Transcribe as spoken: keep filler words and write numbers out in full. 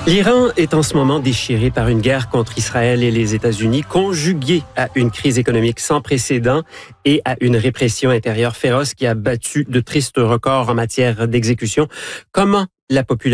L'Iran est en ce moment déchiré par une guerre contre Israël et les États-Unis, conjuguée à une crise économique sans précédent et à une répression intérieure féroce qui a battu de tristes records en matière d'exécution. Comment la population